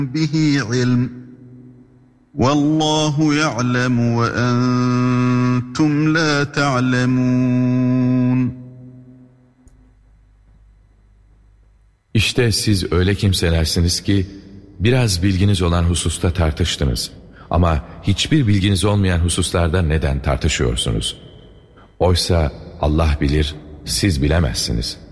به علم والله يعلم وأنتم لا تعلمون. İşte siz öyle kimselersiniz ki biraz bilginiz olan hususta tartıştınız. Ama hiçbir bilginiz olmayan hususlarda neden tartışıyorsunuz? Oysa Allah bilir, siz bilemezsiniz.